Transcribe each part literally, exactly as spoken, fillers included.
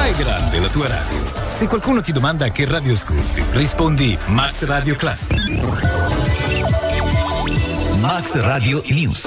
È grande la tua radio. Se qualcuno ti domanda che radio ascolti, rispondi Max Radio Classic. Max Radio News.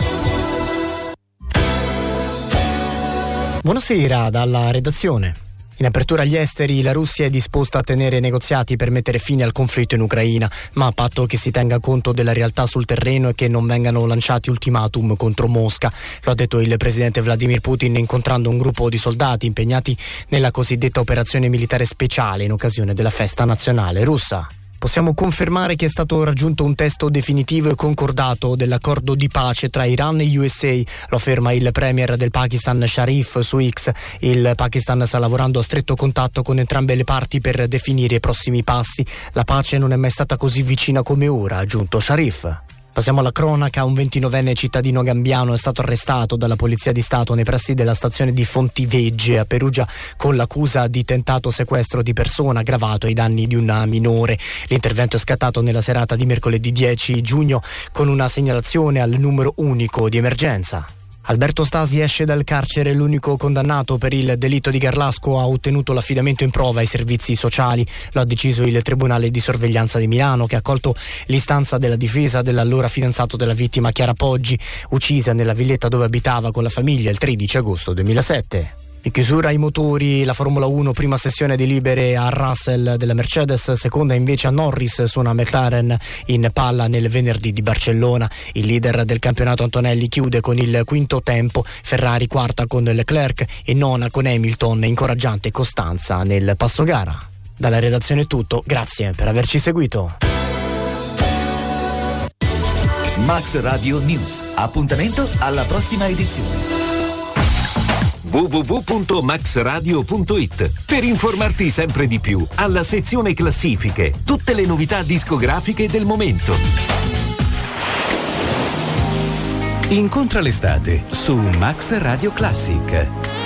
Buonasera dalla redazione. In apertura agli esteri, la Russia è disposta a tenere negoziati per mettere fine al conflitto in Ucraina, ma a patto che si tenga conto della realtà sul terreno e che non vengano lanciati ultimatum contro Mosca. Lo ha detto il presidente Vladimir Putin incontrando un gruppo di soldati impegnati nella cosiddetta operazione militare speciale in occasione della festa nazionale russa. Possiamo confermare che è stato raggiunto un testo definitivo e concordato dell'accordo di pace tra Iran e U S A, lo afferma il premier del Pakistan Sharif su X. Il Pakistan sta lavorando a stretto contatto con entrambe le parti per definire i prossimi passi. La pace non è mai stata così vicina come ora, ha aggiunto Sharif. Passiamo alla cronaca. Un ventinovenne cittadino gambiano è stato arrestato dalla Polizia di Stato nei pressi della stazione di Fontivegge a Perugia con l'accusa di tentato sequestro di persona aggravato ai danni di una minore. L'intervento è scattato nella serata di mercoledì dieci giugno con una segnalazione al numero unico di emergenza. Alberto Stasi esce dal carcere. L'unico condannato per il delitto di Garlasco ha ottenuto l'affidamento in prova ai servizi sociali. Lo ha deciso il Tribunale di Sorveglianza di Milano, che ha accolto l'istanza della difesa dell'allora fidanzato della vittima, Chiara Poggi, uccisa nella villetta dove abitava con la famiglia il tredici agosto duemilasette. In chiusura ai motori, la Formula uno, prima sessione di libere a Russell della Mercedes, seconda invece a Norris su una McLaren in palla nel venerdì di Barcellona. Il leader del campionato Antonelli chiude con il quinto tempo, Ferrari quarta con Leclerc e nona con Hamilton, incoraggiante costanza nel passo gara. Dalla redazione è tutto, grazie per averci seguito. Max Radio News, appuntamento alla prossima edizione. w w w punto max radio punto i t per informarti sempre di più alla sezione classifiche, tutte le novità discografiche del momento. Incontra l'estate su Max Radio Classic.